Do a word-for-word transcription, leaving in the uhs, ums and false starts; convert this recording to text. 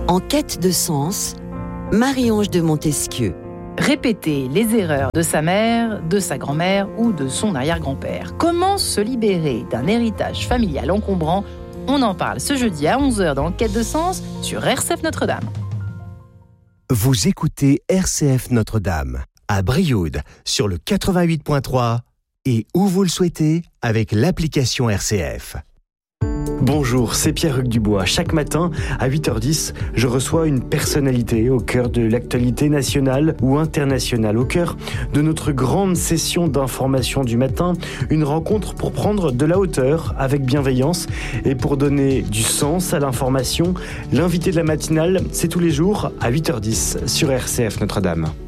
En quête de sens, Marie-Ange de Montesquieu. Répéter les erreurs de sa mère, de sa grand-mère ou de son arrière-grand-père. Comment se libérer d'un héritage familial encombrant? On en parle ce jeudi à onze heures dans Quête de sens sur R C F Notre-Dame. Vous écoutez R C F Notre-Dame à Brioude sur le quatre-vingt-huit point trois et où vous le souhaitez avec l'application R C F. Bonjour, c'est Pierre-Hugues Dubois. Chaque matin, à huit heures dix, je reçois une personnalité au cœur de l'actualité nationale ou internationale, au cœur de notre grande session d'information du matin, une rencontre pour prendre de la hauteur avec bienveillance et pour donner du sens à l'information. L'invité de la matinale, c'est tous les jours à huit heures dix sur R C F Notre-Dame.